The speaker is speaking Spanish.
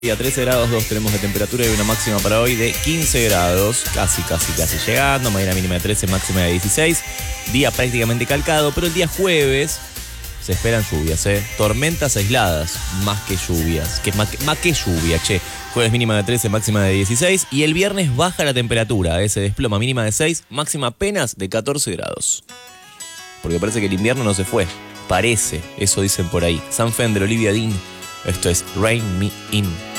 A 13 grados 2 tenemos de temperatura y una máxima para hoy de 15 grados, casi llegando, mañana mínima de 13, máxima de 16, día prácticamente calcado, pero el día jueves se esperan lluvias, tormentas aisladas, más que lluvias, más que lluvia, jueves mínima de 13, máxima de 16 y el viernes baja la temperatura, se desploma, mínima de 6, máxima apenas de 14 grados, porque parece que el invierno no se fue, parece, eso dicen por ahí. Sam Fender, Olivia Dean, esto es Rain Me In.